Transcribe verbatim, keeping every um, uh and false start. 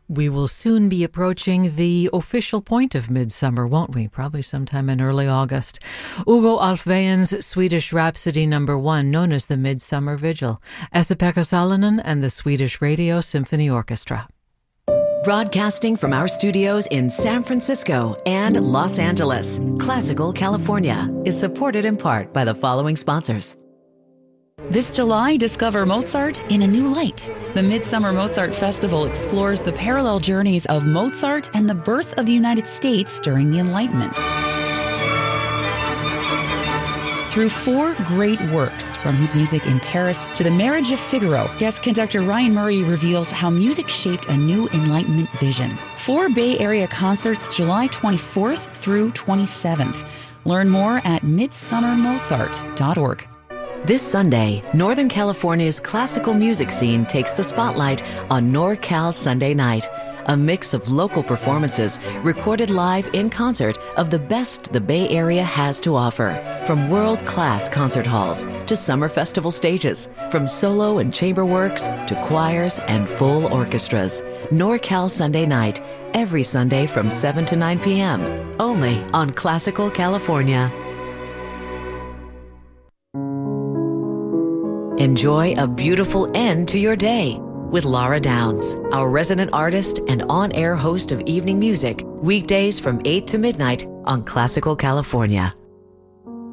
We will soon be approaching the official point of midsummer, won't we? Probably sometime in early August. Ugo Alfvén's Swedish Rhapsody number one, known as the Midsummer Vigil. Esa-Pekka Salonen and the Swedish Radio Symphony Orchestra. Broadcasting from our studios in San Francisco and Los Angeles, Classical California is supported in part by the following sponsors. This July, discover Mozart in a new light. The Midsummer Mozart Festival explores the parallel journeys of Mozart and the birth of the United States during the Enlightenment. Through four great works, from his music in Paris to The Marriage of Figaro, guest conductor Ryan Murray reveals how music shaped a new Enlightenment vision. Four Bay Area concerts July twenty-fourth through twenty-seventh. Learn more at midsummer mozart dot org. This Sunday, Northern California's classical music scene takes the spotlight on NorCal Sunday Night, a mix of local performances recorded live in concert of the best the Bay Area has to offer. From world-class concert halls to summer festival stages, from solo and chamber works to choirs and full orchestras. NorCal Sunday Night, every Sunday from seven to nine p.m., only on Classical California. Enjoy a beautiful end to your day with Laura Downs, our resident artist and on-air host of evening music, weekdays from eight to midnight on Classical California.